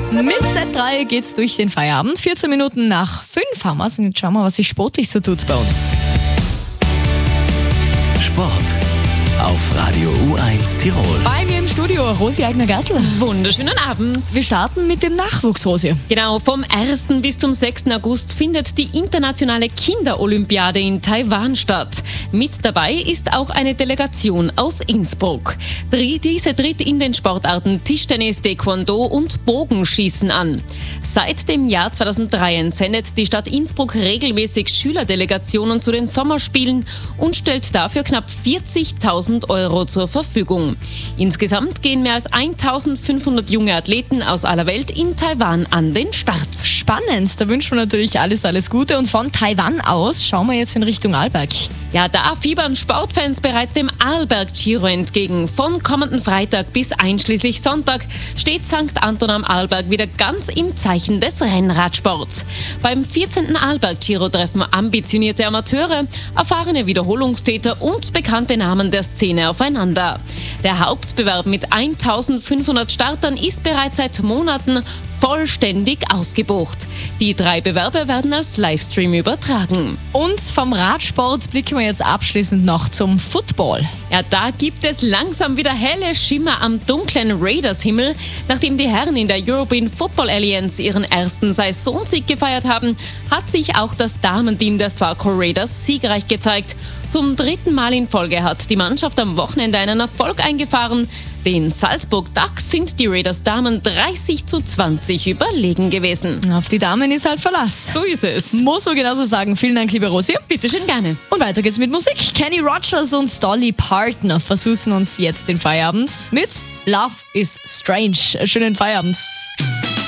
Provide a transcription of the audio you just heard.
Mit Z3 geht's durch den Feierabend. 14 Minuten nach 5 haben wir's. Und jetzt schauen wir, was sich sportlich so tut bei uns. Sport auf Radio U1 Tirol. Bei mir im Studio Rosi Eigner-Gartl. Wunderschönen Abend. Wir starten mit dem Nachwuchs, Rosi. Genau, vom 1. bis zum 6. August findet die internationale Kinderolympiade in Taiwan statt. Mit dabei ist auch eine Delegation aus Innsbruck. Diese tritt in den Sportarten Tischtennis, Taekwondo und Bogenschießen an. Seit dem Jahr 2003 entsendet die Stadt Innsbruck regelmäßig Schülerdelegationen zu den Sommerspielen und stellt dafür knapp 40.000 € zur Verfügung. Insgesamt gehen mehr als 1.500 junge Athleten aus aller Welt in Taiwan an den Start. Spannend, da wünschen wir natürlich alles Gute. Und von Taiwan aus schauen wir jetzt in Richtung Arlberg. Ja, da fiebern Sportfans bereits dem Arlberg-Giro entgegen. Von kommenden Freitag bis einschließlich Sonntag steht St. Anton am Arlberg wieder ganz im Zeichen des Rennradsports. Beim 14. Arlberg-Giro treffen ambitionierte Amateure, erfahrene Wiederholungstäter und bekannte Namen der Szene aufeinander. Der Hauptbewerb mit 1.500 Startern ist bereits seit Monaten vollständig ausgebucht. Die 3 Bewerbe werden als Livestream übertragen. Und vom Radsport blicken wir jetzt abschließend noch zum Football. Ja, da gibt es langsam wieder helle Schimmer am dunklen Raiders-Himmel. Nachdem die Herren in der European Football Alliance ihren ersten Saisonsieg gefeiert haben, hat sich auch das Damenteam der Swarco Raiders siegreich gezeigt. Zum 3. Mal in Folge hat die Mannschaft am Wochenende einen Erfolg eingefahren. Den Salzburg Ducks sind die Raiders Damen 30:20 überlegen gewesen. Auf die Damen ist halt Verlass. So ist es. Muss man genauso sagen. Vielen Dank, liebe Rosi. Bitte schön, gerne. Und weiter geht's mit Musik. Kenny Rogers und Dolly Parton versuchen uns jetzt den Feierabend mit Love is Strange. Schönen Feierabend.